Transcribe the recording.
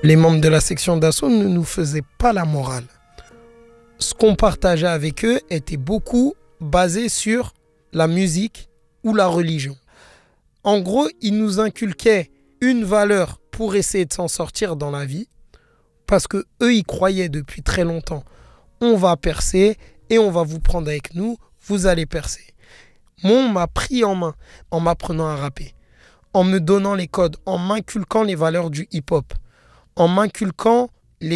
Les membres de la section d'assaut ne nous faisaient pas la morale. Ce qu'on partageait avec eux était beaucoup basé sur la musique ou la religion. En gros, ils nous inculquaient une valeur pour essayer de s'en sortir dans la vie, parce que eux, ils croyaient depuis très longtemps. On va percer et on va vous prendre avec nous, vous allez percer. Moi, on m'a pris en main en m'apprenant à rapper, en me donnant les codes, en m'inculquant les valeurs du hip-hop, en m'inculquant